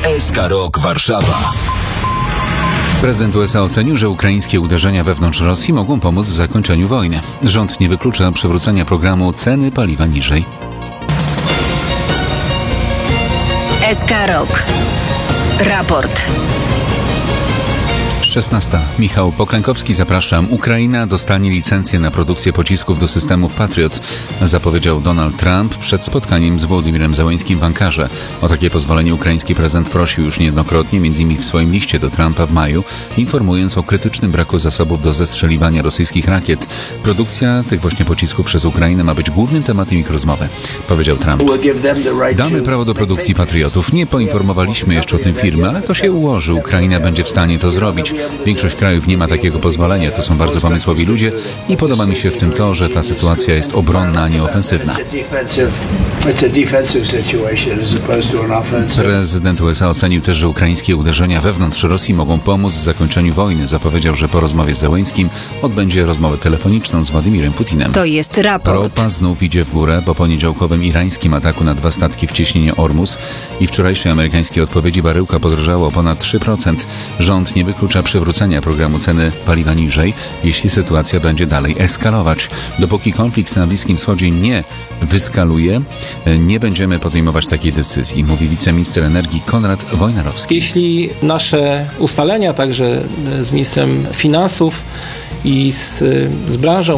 SK Rok Warszawa. Prezydent USA ocenił, że ukraińskie uderzenia wewnątrz Rosji mogą pomóc w zakończeniu wojny. Rząd nie wyklucza przywrócenia programu ceny paliwa niżej. SK Rok. Raport. 16. Michał Poklękowski, zapraszam. Ukraina dostanie licencję na produkcję pocisków do systemów Patriot, zapowiedział Donald Trump przed spotkaniem z Wołodymirem Zełeńskim w Ankarze. O takie pozwolenie ukraiński prezydent prosił już niejednokrotnie, m.in. w swoim liście do Trumpa w maju, informując o krytycznym braku zasobów do zestrzeliwania rosyjskich rakiet. Produkcja tych właśnie pocisków przez Ukrainę ma być głównym tematem ich rozmowy, powiedział Trump. Damy prawo do produkcji Patriotów. Nie poinformowaliśmy jeszcze o tym firmy, ale to się ułoży. Ukraina będzie w stanie to zrobić. Większość krajów nie ma takiego pozwolenia. To są bardzo pomysłowi ludzie i podoba mi się w tym to, że ta sytuacja jest obronna, a nie ofensywna. Prezydent USA ocenił też, że ukraińskie uderzenia wewnątrz Rosji mogą pomóc w zakończeniu wojny. Zapowiedział, że po rozmowie z Zełeńskim odbędzie rozmowę telefoniczną z Władimirem Putinem. To jest raport. Ropa znów idzie w górę po poniedziałkowym irańskim ataku na 2 statki w cieśninie Ormus i wczorajszej amerykańskiej odpowiedzi baryłka podrożała o ponad 3%. Rząd nie wyklucza przywrócenia programu ceny paliwa niżej, jeśli sytuacja będzie dalej eskalować. Dopóki konflikt na Bliskim Wschodzie nie wyskaluje, nie będziemy podejmować takiej decyzji, mówi wiceminister energii Konrad Wojnarowski. Jeśli nasze ustalenia, także z ministrem finansów i z branżą